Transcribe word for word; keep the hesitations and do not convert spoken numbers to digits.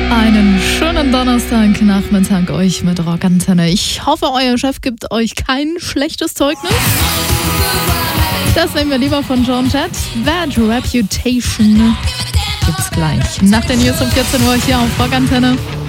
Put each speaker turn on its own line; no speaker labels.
Einen schönen Donnerstagnachmittag euch mit Rockantenne. Ich hoffe, euer Chef gibt euch kein schlechtes Zeugnis. Das nehmen wir lieber von Joan Jett. Bad Reputation gibt's gleich nach der News um vierzehn Uhr hier auf Rockantenne.